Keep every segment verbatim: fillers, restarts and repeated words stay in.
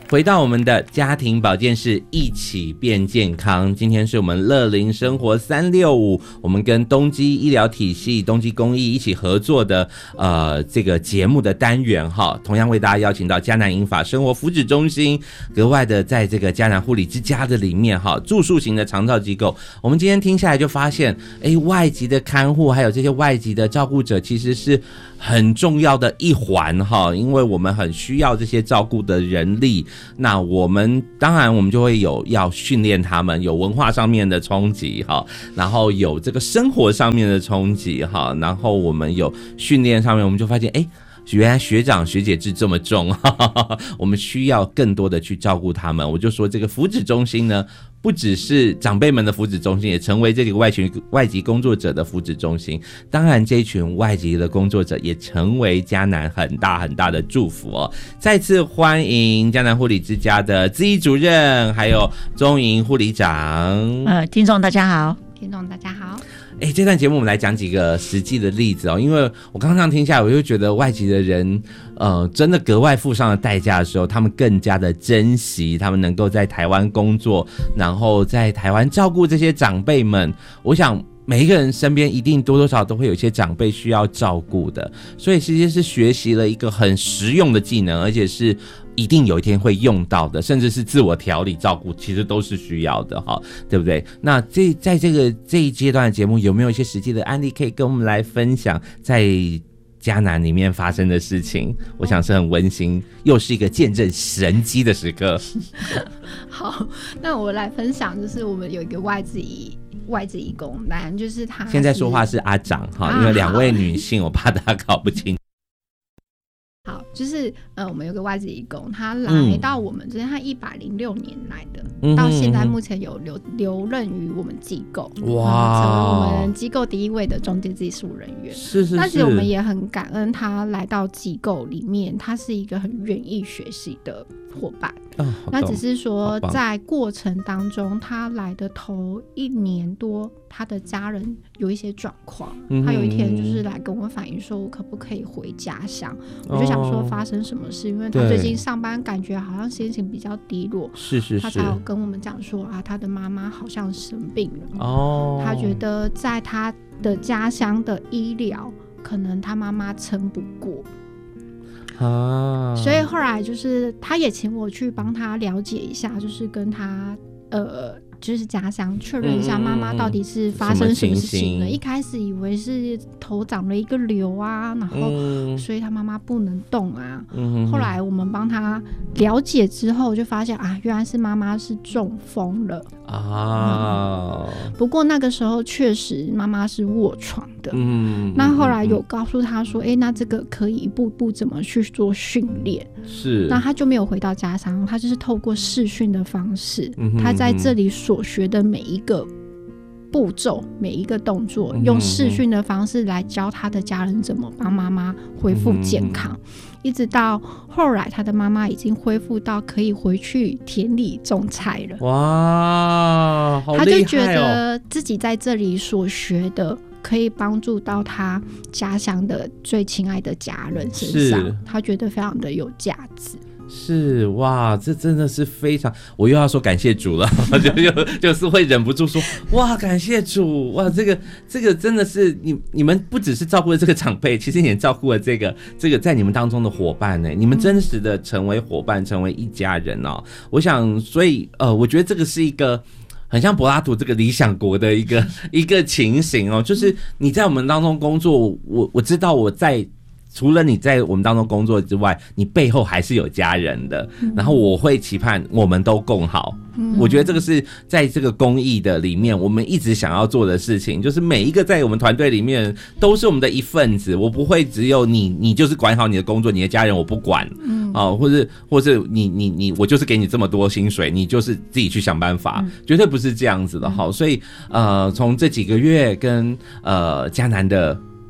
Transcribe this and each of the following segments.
回到我们的家庭保健室，一起变健康。今天是我们乐龄生活三六五，我们跟东基医疗体系、东基公益一起合作的呃这个节目的单元哈。同样为大家邀请到嘉南银发生活福祉中心，格外的在这个嘉南护理之家的里面哈，住宿型的长照机构。我们今天听下来就发现，哎，外籍的看护还有这些外籍的照顾者，其实是很重要的一环哈，因为我们很需要这些照顾的人力。那我们当然我们就会有要训练他们，有文化上面的冲击哈，然后有这个生活上面的冲击哈，然后我们有训练上面，我们就发现哎。原来学长学姐制这么重，哈哈哈，我们需要更多的去照顾他们。我就说这个福祉中心呢，不只是长辈们的福祉中心，也成为这个外群外籍工作者的福祉中心。当然，这一群外籍的工作者也成为嘉南很大很大的祝福哦。再次欢迎嘉南护理之家的资医主任，还有钟莹护理长。 呃，听众大家好， 听众大家好。 哎，这段节目我们来讲几个实际的例子哦，因为我刚刚听下来，我就觉得外籍的人，呃，真的格外付上了代价的时候，他们更加的珍惜他们能够在台湾工作，然后在台湾照顾这些长辈们。我想每一个人身边一定多多少少都会有一些长辈需要照顾的，所以其实是学习了一个很实用的技能，而且是一定有一天会用到的，甚至是自我调理照顾，其实都是需要的哈，对不对？那这在这个这一阶段的节目，有没有一些实际的案例可以跟我们来分享，在嘉南里面发生的事情？我想是很温馨，又是一个见证神迹的时刻。 好，那我来分享，就是我们有一个外籍外籍义工，当然就是他是现在说话是阿长哈，因为两位女性，我怕大家搞不清。 好，就是呃，我们有个外籍义工，他来到我们这边，他一百零六年来的，嗯、到现在目前有留留任于我们机构，哇，成为我们机构第一位的中介技术人员。 是是是。 但是我们也很感恩他来到机构里面，他是一个很愿意学习的伙伴。哦、那只是说在过程当中，他来的头一年多，他的家人有一些状况、嗯。他有一天就是来跟我反映说，我可不可以回家乡？哦、我就想说发生什么事，因为他最近上班感觉好像心情比较低落。 是是是。 他才有跟我们讲说啊，他的妈妈好像生病了。哦。他觉得在他的家乡的医疗，可能他妈妈撑不过。啊，所以后来就是他也请我去帮他了解一下，就是跟他呃就是家乡确认一下妈妈到底是发生什么事情了、嗯、一开始以为是头长了一个瘤啊，然后所以他妈妈不能动啊、嗯、后来我们帮他了解之后就发现啊，原来是妈妈是中风了啊、嗯、不过那个时候确实妈妈是卧床的，嗯，那后来有告诉他说哎、欸，那这个可以一步步怎么去做训练，是，那他就没有回到家乡，他就是透过视讯的方式、嗯、他在这里所学的每一个步骤每一个动作、嗯、用视讯的方式来教他的家人怎么帮妈妈恢复健康、嗯、一直到后来他的妈妈已经恢复到可以回去田里种菜了。哇，好厉害哦，他就觉得自己在这里所学的可以帮助到他家乡的最亲爱的家人身上，他觉得非常的有价值。 是，哇，这真的是非常，我又要说感谢主了，就就就是会忍不住说，哇，感谢主，哇，这个这个真的是你你们不只是照顾了这个长辈，其实你也照顾了这个这个在你们当中的伙伴呢，你们真实的成为伙伴，成为一家人哦。我想，所以呃，我觉得这个是一个很像柏拉图这个理想国的一个一个情形哦，就是你在我们当中工作，我我知道我在。除了你在我们当中工作之外，你背后还是有家人的、嗯、然后我会期盼我们都共好、嗯、我觉得这个是在这个公益的里面我们一直想要做的事情，就是每一个在我们团队里面都是我们的一份子，我不会只有你你就是管好你的工作，你的家人我不管、嗯啊、或是或是你你你我就是给你这么多薪水，你就是自己去想办法、嗯、绝对不是这样子的、嗯、所以呃，从这几个月跟呃嘉南的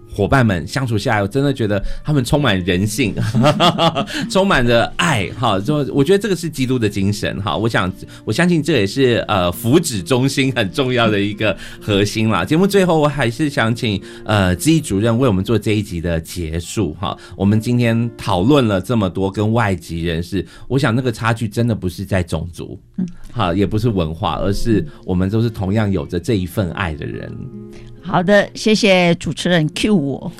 伙伴们相处下来，我真的觉得他们充满人性，充满着爱哈。就我觉得这个是基督的精神哈。我想我相信这也是呃福祉中心很重要的一个核心啦。节目最后我还是想请呃志毅主任为我们做这一集的结束哈。我们今天讨论了这么多跟外籍人士，我想那个差距真的不是在种族，好，也不是文化，而是我们都是同样有着这一份爱的人。 好的，谢谢主持人 cue 我。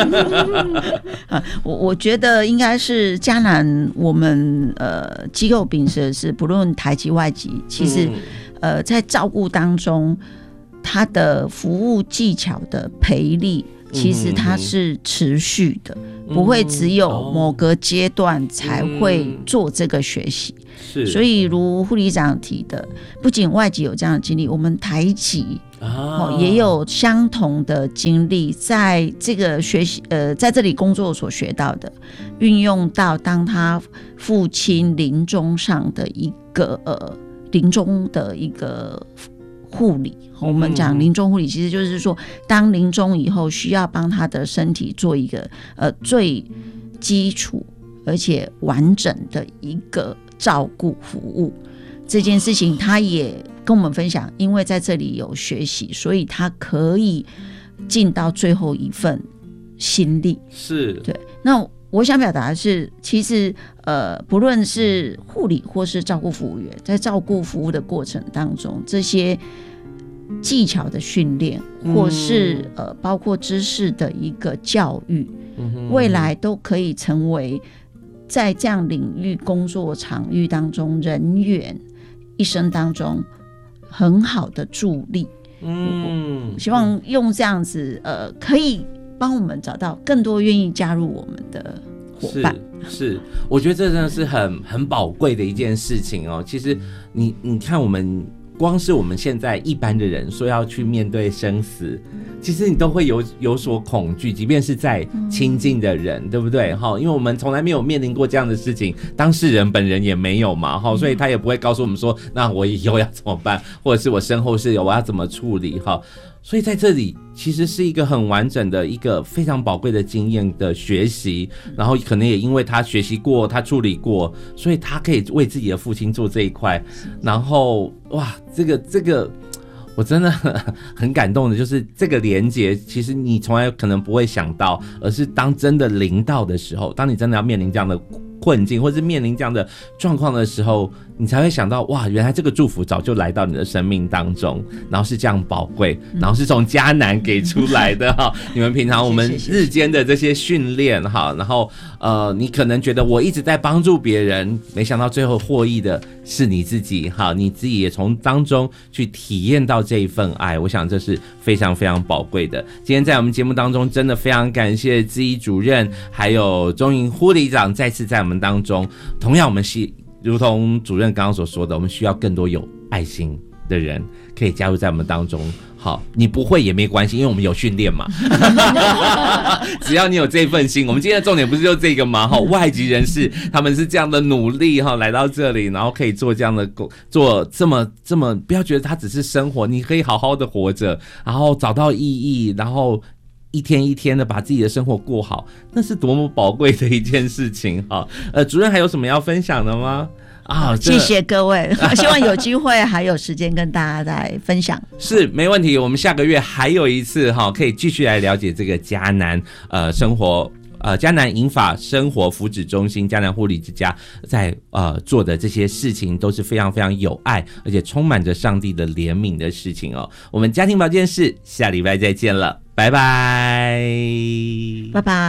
我我觉得应该是嘉南，我们呃机构秉持的是，不论台籍外籍，其实、嗯、呃在照顾当中，他的服务技巧的培力，其实它是持续的，嗯、不会只有某个阶段才会做这个学习。是，所以如护理长提的，不仅外籍有这样的经历，我们台籍。哦、也有相同的经历，在这个学习呃，在这里工作所学到的，运用到当他父亲临终上的一个呃临终的一个护理。我们讲临终护理，其实就是说，当临终以后，需要帮他的身体做一个呃最基础而且完整的一个照顾服务。这件事情他也跟我们分享，因为在这里有学习，所以他可以尽到最后一份心力。是，对。那我想表达的是，其实呃，不论是护理或是照顾服务员，在照顾服务的过程当中，这些技巧的训练，或是、嗯、呃，包括知识的一个教育，嗯、未来都可以成为在这样领域工作场域当中人员一生当中很好的助力。嗯，希望用这样子呃，可以帮我们找到更多愿意加入我们的伙伴。 是，是我觉得这真的是很很宝贵的一件事情哦。其实你你看，我们光是我们现在一般的人说要去面对生死，其实你都会有有所恐惧，即便是在亲近的人，嗯、对不对？因为我们从来没有面临过这样的事情，当事人本人也没有嘛，所以他也不会告诉我们说，那我以后要怎么办，或者是我身后事我要怎么处理。所以在这里其实是一个很完整的一个非常宝贵的经验的学习，然后可能也因为他学习过，他处理过，所以他可以为自己的父亲做这一块。然后哇，这个这个我真的很感动的，就是这个连结，其实你从来可能不会想到，而是当真的临到的时候，当你真的要面临这样的困境，或是面临这样的状况的时候，你才会想到，哇，原来这个祝福早就来到你的生命当中，然后是这样宝贵，然后是从迦南给出来的哈。你们平常我们日间的这些训练哈，然后呃，你可能觉得我一直在帮助别人，没想到最后获益的是你自己哈，你自己也从当中去体验到这一份爱，我想这是非常非常宝贵的。今天在我们节目当中，真的非常感谢志毅主任，还有钟莹护理长再次在我们当中。同样我们是如同主任刚刚所说的，我们需要更多有爱心的人可以加入在我们当中。好，你不会也没关系，因为我们有训练嘛。只要你有这份心，我们今天的重点不是就这个吗？外籍人士他们是这样的努力来到这里，然后可以做这样的做这么这么，不要觉得他只是生活，你可以好好的活着，然后找到意义，然后一天一天的把自己的生活过好，那是多么宝贵的一件事情哈。呃，主任还有什么要分享的吗？啊， 谢谢各位，希望有机会还有时间跟大家再分享。 是，没问题，我们下个月还有一次哈，可以继续来了解这个迦南呃生活。呃，迦南银发生活福祉中心、迦南护理之家在呃做的这些事情都是非常非常有爱，而且充满着上帝的怜悯的事情哦。我们家庭保健室下礼拜再见了，拜拜， 拜拜。